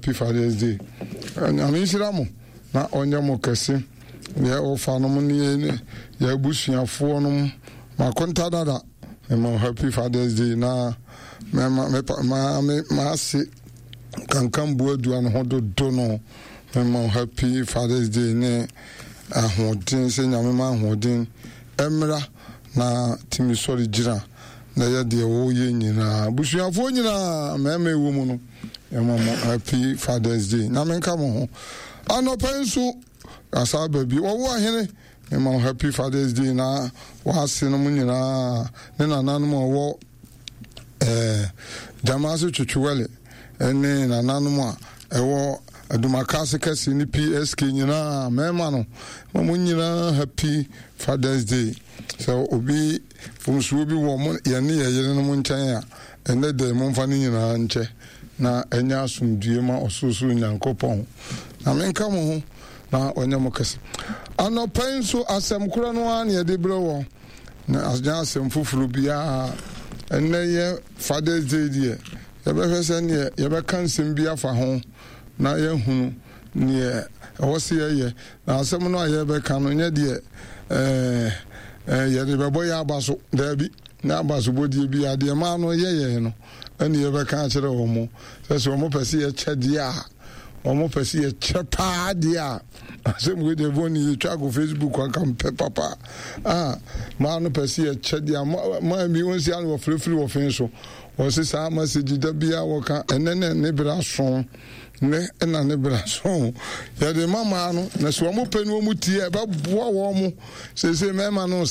happy Father's Day. And I mean, Shiramo, not on your moccasin. Yeah, all Fanum, yeah, Bushia Fornum, my contada, and my happy Father's Day. Now, my sit can come board you and hold dono, and my happy Father's Day. Ne, a holding, saying, I'm holding, Emra, na Timisori Jira. Na ya de wo yenyi na busuafo nyina meme wo mu no emamo happy Father's Day na menka mo ho anopenso asa baby wo ahene emamo happy Father's Day na wa ase no nyina ne nananom wo jamaso chuchuwele ene nananom a ewo adumakase kase ni PSK nyina mema no mo nyina happy Father's Day. So obi from subi wo mo ye ne ye no mo nchan a ene de mo mfa ni nyina nche na enya asumdue ma ososo nyankopon na menka mo ho na onye mo kase anopan so asem koro no an ye de brewo na asja asem fufuru bia ene ye Father's Day die ye be hwese ne ye be kansem bia fa ho na ye hunu ne wose ye na asem no ye be kan no nye de yede bebo ya abaso dabi na abaso bodi bi ade ma no ye no ene ye be kan kire wo mo se wo mo pese ye chede a wo mo pese ye chepa de a asem we de boni ye twa go Facebook kan kam papa ma no pese ye chede a ma mi won si an wo frefri wo fen so wo se sa message da bia wo kan enene ne bra so ne na ne bra so ya de mama no na so mo penu mu tie ba boa wo mo se mema no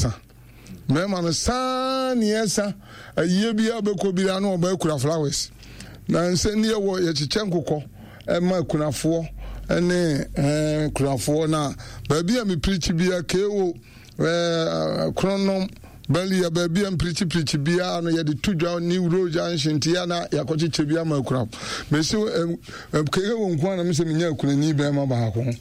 sa ni esa aye bia be ko bia no ba kura flowers na nse ne wo ye chiche nkokọ e ma kunafo ene kunafo na ba bia mi preach bia kewo kronom bali ya baby am preach bia no ye de tudwa new road junction tia na yakoche chebia ma kura me se kege won kwa na me se menya kuna ni be ma ba ko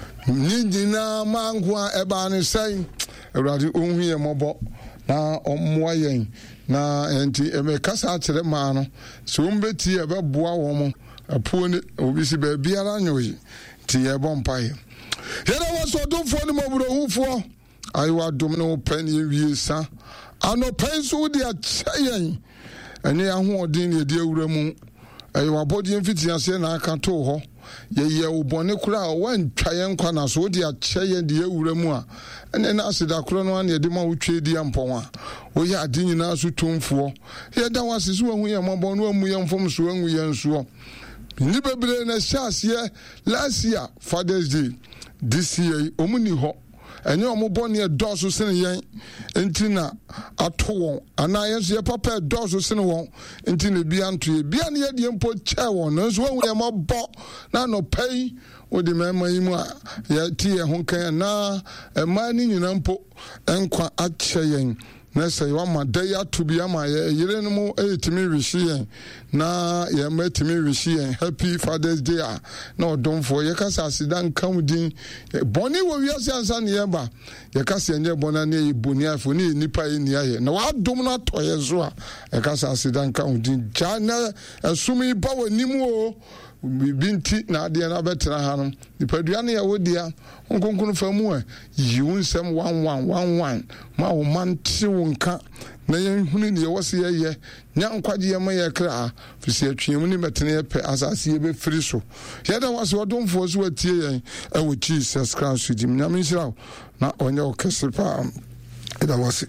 ni dina ma nkwa e ba ne sai awrade onhu ye mobo na omwa yen na enti e me kasa akere ma no so mbeti e be boa wo mo apuo ne obi si ba biara nyoyi ti ye bompai ye na wo so domfo ni mobro hufo aiwa dom no pen ye wiesa ano pen so de achayen ene ahoodin ne de awura mu aiwa bodi mfiti ase na aka to ho ye ubone kura wantwa ye nkwa na so de achayen de awura mu a ene na asida kro no ane de ma wotwe di ampon a wo ye ade nyina so tomfo ye da wase so hu ye mabon no amu ye mfom so anwu ye nso ni bebre na chance ye last year Father's Day this year omuni ho enye omubone doso sene yen entina ato won ana yenso ye papa doso sene won entina bia nto ye bia ne ye de mpo che won no so won ye mabo na no pay odi mema yimu a ye tie ho kan na ema ni nyina mpo enkwa ache yen na say wa ma day to be ama yire no mo etimi wishi yen na ye matimi wishi yen happy Father's Day na odom for ye kasa asidan kan din boni wo wiase ansa ne ye ba ye kasa enye bona ne ye boni afo ne nipa ye ni aye na wa dom na to ye zo a ye kasa asidan kan din jana asumi ba wanimu o binti na ade na betra ha no nipadua ne ya wodia onkonkunu famu a yiwunsem 1111 ma wo manti wonka na ye hunu ne wose ye nya nkwaje ye ma ye kra fisi atwemu ni metene pe asase ye be firi so ye da wase odomfo so atie yen e wo Jesus Christ dim na minshira na onye okesepa e da wase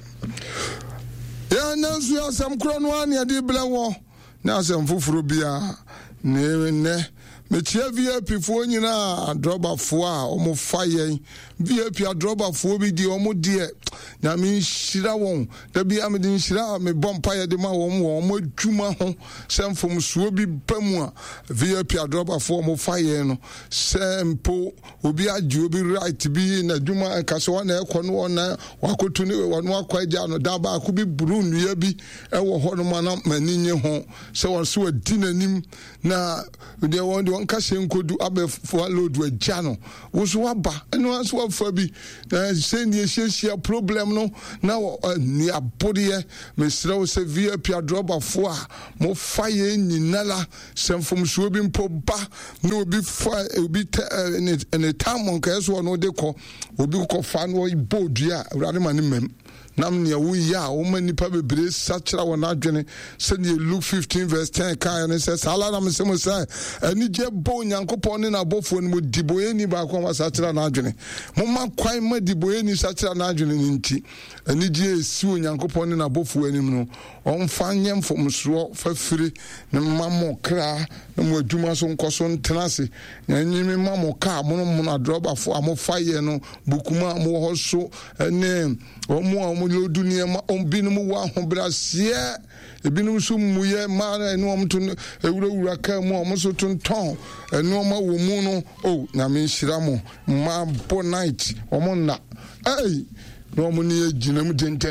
ya nansu ya sam kro no an ye de blewo na asem fufuru bia ne mechia VIP fo nyina adroba fo a omo fayen VIP adroba fo bi di omo die na mi shira won da bi am di shira me bompa ye de ma won adwuma ho semfom suo bi pamu a VIP adroba fo omo fayen no sempo obi agi obi right bi na adwuma kaso na ekọ no na wakotu ne wonu akwaja no da ba ko bi buru nua bi e wo ho no ma na maninye ho se won so adi nanim na na de won ka hye nkodu abefo load wa gya no wo so waba eno aso wafa bi se ne hye problem no na ni abode me sira wo se VIP adroba fo a mo fa ye nyinala semfom so bi mpo ba na obi fa obi ne time on ka so no de ko obi ko fa no bodua awurade ma ne mem nam ne wo ya wo manipa bebre sachira wona adwene se ne Luke 15 verse 10 kan ne se sala na me se mo sai ani je bo nyankopon ne na bofo ne mo diboye ni ba ko wa sachira na adwene mo ma kwan ma diboye ni sachira na adwene ni nti ani je esi wo nyankopon ne na bofo anim no on fa nyem fom so fa firi ne mamo kra ne mo adwuma so nkoso ntenase nyimi mamo ka mo adroba fo amofa ye no bukuma mo ho so ne omo dunia ma ombinum wa hobrasie ebinum so muye ma enu omto ewura ka mu omso tonton enu ma wo mu no na me nhira mo ma bo night omonna no mo ni ejina mu den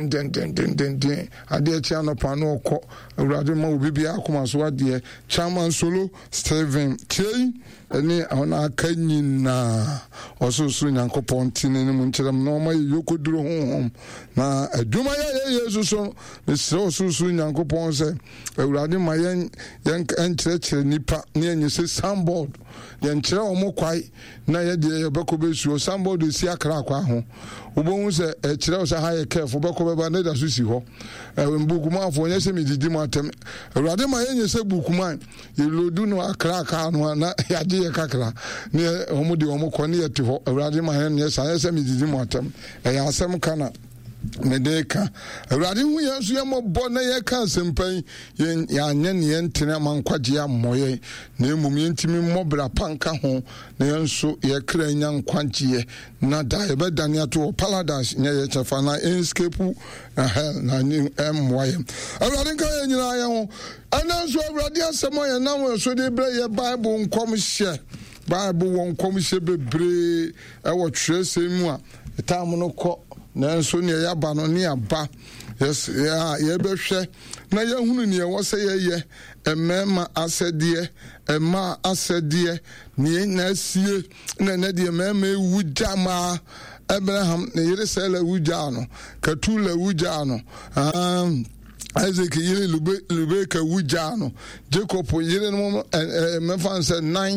ade achi anopa no okọ awurade ma obi bia akoma so ade chairman solo Steven Kei ene ona kanyina ososo nyankopon tine ne mu nkyerem no ma yokoduro honhom na aduma ya Yesu so ne ososo nyankopon se awurade ma yen enkyerɛkyerɛ nipa ne enyese sandboard yen kyerɛ omo kwai na ye de yebekobesuo sandboard si akra akwa ho ubon se kyerɛ so ha ye careful bekobeba ne da so si ho mbukuma afo nya se mididi matem awurade ma yen nyese bukuma yelodu no akra aka no na yade ye kakra ne omo de omo kɔ ne yete ho awurade ma yen ne sa se mididi matem ya asem kana medeka awurade hu yesu ye mobɔ na ye ka sempan ya nya ne yentene mankwaje amoye na emum yentimi mobra panka ho na yenso ye kra nya nkwanche na da ye bedane ato paradise nya ye chefa na escape hell na ni moye awurade ka ye nyina ye ho ananso awurade asemo ye na wo so de bre ye bible nkom hye bible won kom hye bebre e wo twesemu a etam no kɔ nanso ne yaba no ne aba yes ya yebehwe na yahunu ne wo se ye emema asede ema asede ne na sie na de emema ewujama Abraham ne yere sele wuja no katula wuja no Isaac yere lube ka wuja no Jacob yere no mefanse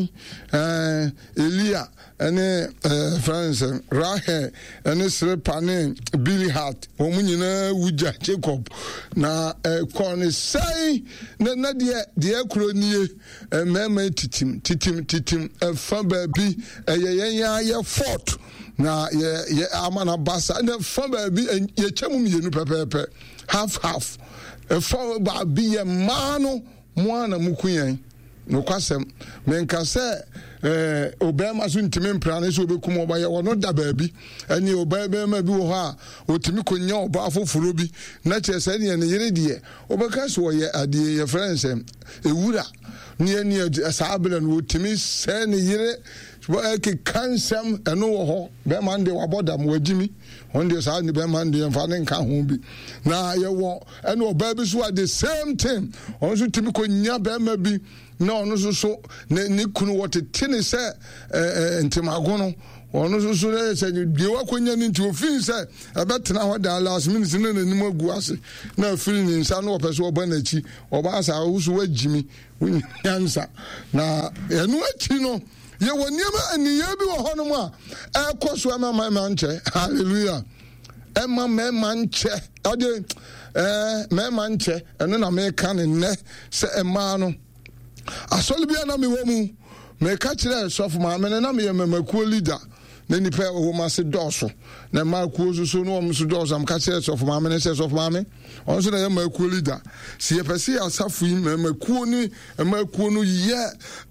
9 Elia ene France Rahel ene Srepane Billy Hart omunyina wuja Jacob na kon sai na de akroniye mema titim fa ba bi ye fort na ye amana basa na fa ba bi ye chemu mienu pepepe half fa ba bi ye mano mo na mukuyen no kwasem menka se obema so ntimi mprane so obekum oba ye wono da baabi ani obema ma bi wo ha otimi konya oba afoforo bi na chese ne ne yire die obeka so ye ade ye friends ewura ne asabela no otimi se ne yire ke kansam eno wo ho be man de wabodam wagimi onde sa ne be man de mfa ne nka ho bi na ye wo eno oba bi so at the same time on so timi konya be ma bi na ono so ne kunu wotete se ntemago no ono so se de wakonya ni nti ofin se abetena ho da last minute ne nanim agu ase na afiri ni nsa no opeso oba na chi oba asa wusu wagimi nyansa na enu achi no ye woniema aniya bi wo hono mu a ekoso ama nche hallelujah ema nche ade mema nche eno na me ka ne ne se ema no asole bia na me wo mu me ka kire sofu ma me na me ye memakuo leader na nipa wo ma se doso na makuo so no wo so doso am ka kire sofu ma me ne se sofu ma me on so na ye makuo leader si ye pese asafu yi memakuo ni makuo no ye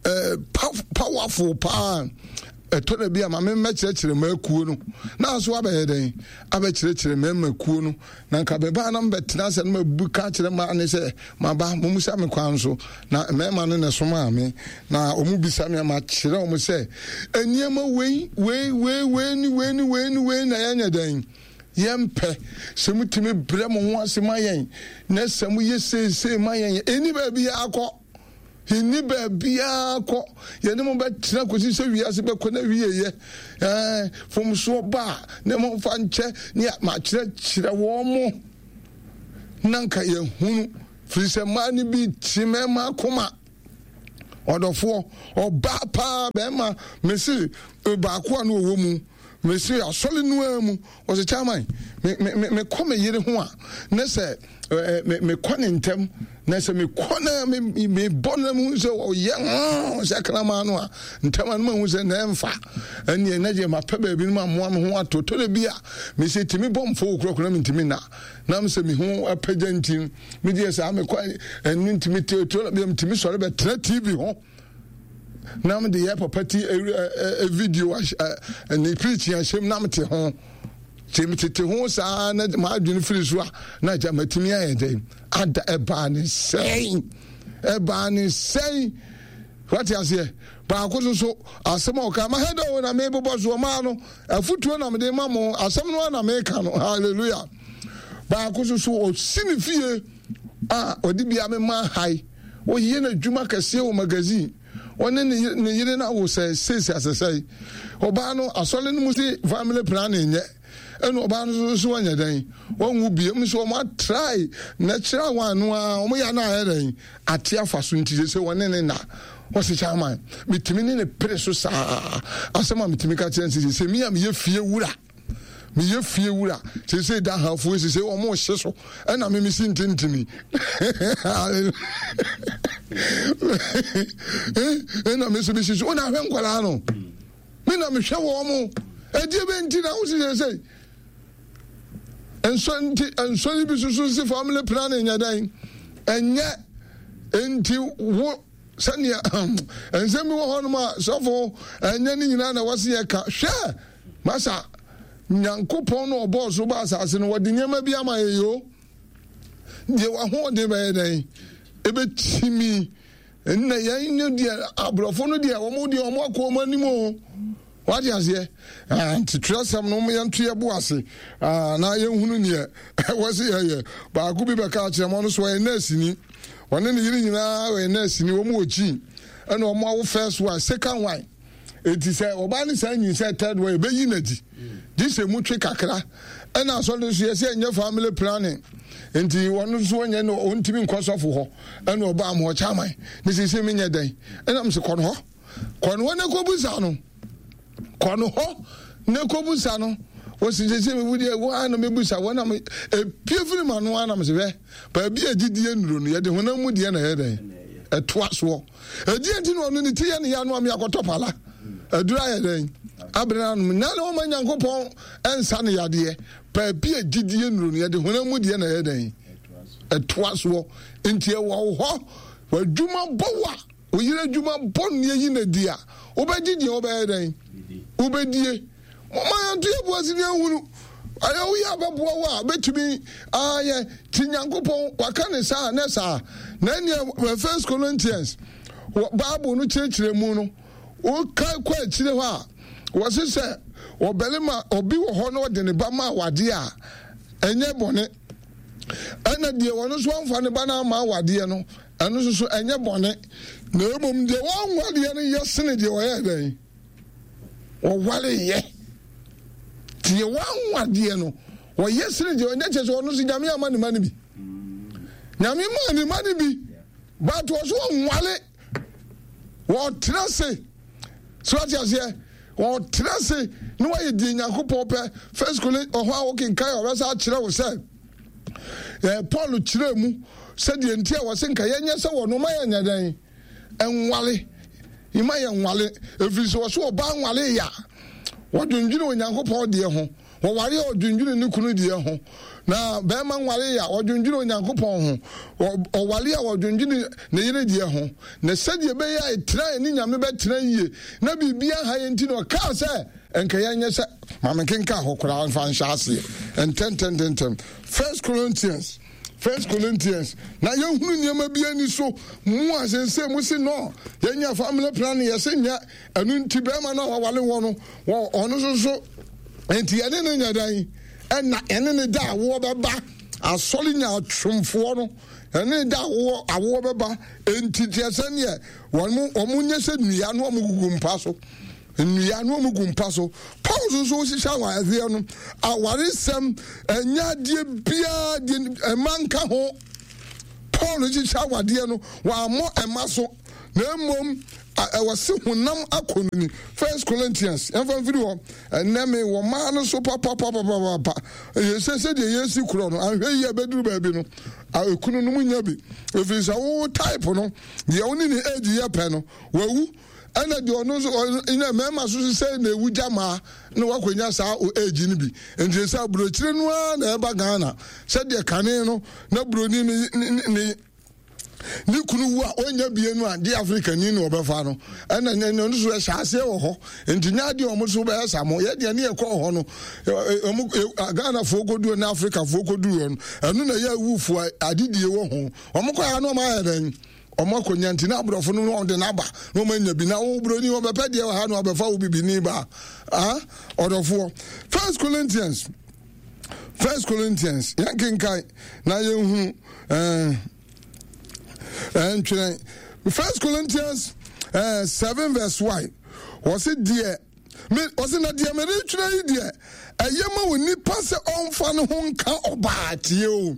powerful pa etona bia ma me kyerɛkyerɛ makuo no na so abɛyɛ den abɛkyerɛkyerɛ makuo no na nka beba na mbɛtena sɛ no mabu ka kyerɛ ma ne sɛ maba mumusa me kwan so na mema no ne soma ame na omu bisa me ma kyerɛ omu sɛ eniema wei na yanya den yempe sɛ mutimi brɛ mo ho ase ma yɛn na sɛ mu yɛ sese ma yɛn eni ba bi akɔ Hini bia ko ye ne mo betra kosi se wiase be ko na wieye fom so ba ne mo fa nche ne ma kire wo mo nanka ye hunu frise mani bi time ma koma odofo oba pa be ma mesi ba ko anu owo mu mesi asole nu amu o se chairman me come yire ho a ne se me kone ntem na se me kona me bonam se o ye se krama no a ntem an ma hu se na emfa ene na je ma pa ba bi ma mo am ho atoto le bia me se timi bomfo okro me ntimi na me se me hu apajantin me die se am kwa enu ntimi to be ntimi sore be tra TV ho na me de papa a video and preach ya shem na me te ho Timothy ho sa na ma adwene firi so a na ja matimi ayede ada eba ni sei what you say ba ko so asem o ka ma hedo na me bobo so ma no afutuo na me de ma mo asem no na me ka no hallelujah ba ko so o sinifie odi bia me ma hai o ye na dwuma kase o magazine one ne yire na wo say asesai oba no asole no musi family planning nye eno oba no so anya dan wonwu biem so mo try natural one no a mo ya na aydan ate afaso nti se wone ne na wose chairman mitimi ne pere so sa asema mitimi ka chen se mi am ye fie wura se da hafo se o mo hye so na me si ntintini na me so bi so na hwe nkwala no me na me hwe wo mo edie be ntina wo se enso bi so se family planning nyadan enye enti wo sania ensemi wo hono ma sofo enye ni nyina na wase ye ka hwe masa nyankopon no oboso ba asase no wode nyema bi ama yeyo de wa ho de be den ebetimi enna yan no de abrofo no de wo mo de omo akoma nimo wadi azie anti trasam no me yanto ye bo ase na ye hunu ne wase ye ba ku bi be ka kire mo no so ye nurse ni wone ne yiri nyina we nurse ni wo mo ochi ena omo awo first one second one eti say oba ni say nyi say third one be yi naji this e mutwe kakra ena so no so ye say nya family planning enti wonu so nya no ontimi nkosofo ho ena oba am ho chairman ni se me nya dan ena mse kono ho kono ne kobusa no kono ho ne kobusa no o si je me wudi e wa no mebusa wona me piefiri ma no ana me se be ba bi agidie nuro no ye de honam mu de na ye dan etoa so edi enti no ni tie ne ya no am yakotopala adura ye dan abena no na no ma nyankopon ensa ne yade pa bi agidie nuro no ye de honam mu de na ye dan etoa so enti e wo ho wadwuma bowa oyire dwuma bon ne yi na dia obegidie obe dan obedie mama yanto yabuasi ne hunu ayo ya baboa wa betumi aye tinyankopon waka ne sa na sa na ne First Corinthians Bible no chire mu no o kai kwa chire ho a wo se obelema obi wo ho no de ne ba ma wade a enye bone ana de wono so amfa ne ba na ma wade no eno so enye bone na emom de won wade no yesene de wo ye dan o wale ye tie wade no wo yesene de onye che so no so nyame amane mane bi nyame mane bi but wo so wale wo trase so atiase wo trase no wa ye di nyankopon pe First Corinthians o ho a wo kinkai o be sa kire wo se Paul kire mu se de ntia wo se nka yenye se wo no ma yanya dan enwale ima ye nwale efiri so wo ba nwale ya wodundwune onyankopon de ho wo ware odundwune ne kunu de ho na be ma nwale ya wodundwune onyankopon ho o wale ya wodundwune ne yire de ho na sede be ya etira ni nyame be tira yie na bibia ha ye ntino ka se enka yenye se mamenkenka hokora fa nhyase enten First Corinthians na yehunu niema bia ni so mu asense mu se no yenya family planning yesenya anu nti be ma na wale wono wo ono so enti ene ne nya dan ena ene ne da wo beba asole nya atwomfo no ene da awo beba entitiase ne omunye se nua no omugugu mpa so nua no omugugu mpa so Paul so shisha wa ade no awaresem anya de bia de emanka ho Paul shisha wa de no wa mo ema so na mmom wase honam akonuni 1 Corinthians enfam video eneme wo ma no so papa yesese de yesi kuro no ahwe yi abeduru ba bi no ekunu no munya bi efisa wo type no ye woni ni age ye pe no wawu ana de ono so ina mema so se na ewu jama no wakonya sa o age ni bi enti sa burochire no na eba Ghana se de kane no na buroni ni kunu wa onya bienu a di Africa ni no obefa no ena no so hyaase wo ho enti nya de omo so be samo ye de ne ekọ ho no Ghana fo kodu na Africa fo kodu no enu na ya wufu adidie wo ho omo kwa ya no ma ya den omo konya nti na abrofo no no de na ba no ma nya bi na wo broni wo bepa de ha no obefa wo bibi ni ba odofo 1 Corinthians yankinkai na yehu and 1 Corinthians 7 verse 1 was it dear me was it not dear me dear ayema woni passe onfa no ho nka obaate o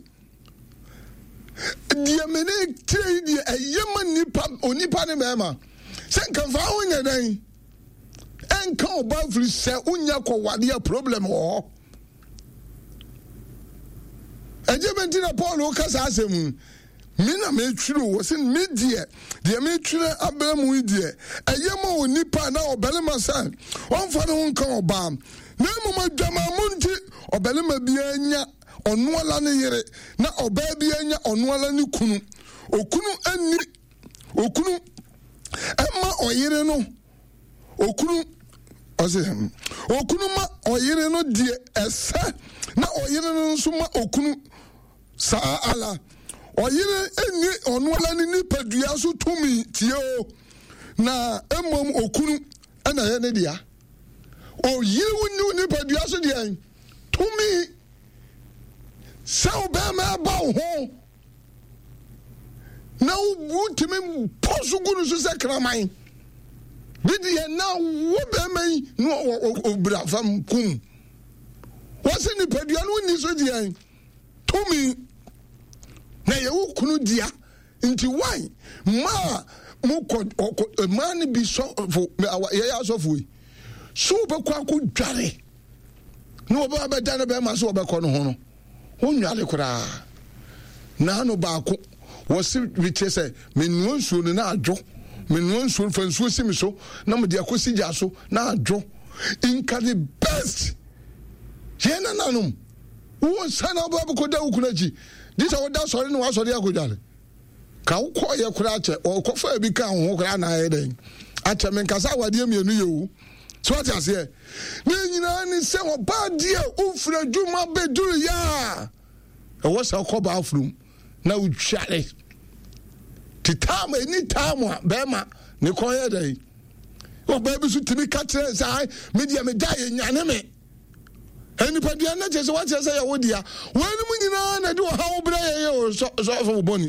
dear me tire dear ayema nipa onipa ne mema se nka fa wonya dan enka oba firi se unya ko wade a problem ho ejementi na Paul o kasa asemu mina me twiro was in media the me twiro abramu die ayema onipa na obelema san onfa no nka oba na mama dwama munti obelema bia anya onoala ne yere na oba bia anya onoala ne kunu okunu ani okunu ema oyere no okunu ose okunu ma oyere no die ese na oyere no nso ma okunu sa ala oyire eni onoala ni padua so tumi tie o na emom okunu ana ye ne dia oyire wonu ni padua so dia tumi sa obema ba ho na wutimi posu gunu so sekraman bidie na wo bema no obra fam kum wose ni padua no ni so dia tumi na ye ukunu dia nti why ma muko man bi so ye ya so fu so be kwa ko dware no oba be dan be ma so be ko no ho no onwale kura na no ba ko wo si wite se menu nsuo na adwo menu nsuo fansuo si mi so na me de akosi gya so na adwo inka the best ye na nanum wo sana ba ko da ukunaji this is what sorry no sorry agodale ka wo ye kura che o ko fa bi ka ho kura na ye den ache men kasa wade mienu ye wu so what you say na nyina ni se oba die ufra djuma beduru ya e wo sa ko ba afrum na utware titama ni tama be ma ne ko ye den o ba bi su timi ka tre sai media me da ye nyane me eni padua na chese wa chese ya wodia wani mu nyina na de wo ha wo bra ye so boni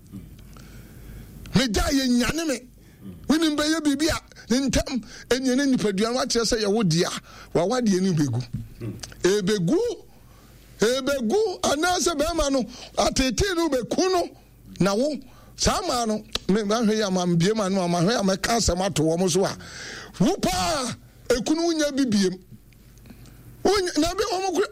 me da ye nyane me wini mbe ye bibia ntam enyene ni padua wa chese ya wodia wa wade ni ebegu anase be ma no atete no be kuno na wo sama no me hwe ya ma mbie ma no ma hwe ya ma kansa ma to wo mo so a wo pa ekunu nya bibiem na be